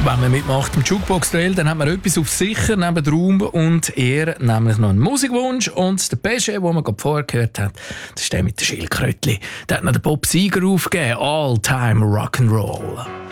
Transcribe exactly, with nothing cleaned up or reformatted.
Wenn man mitmacht im Jukebox-Duell, dann hat man etwas auf sicher neben der Raum und Ehre, nämlich noch einen Musikwunsch. Und der Pesche, den man gerade vorher gehört hat, das ist der mit den Schildkrötchen. Der hat noch den Bob Seger aufgegeben. All-Time Rock'n'Roll.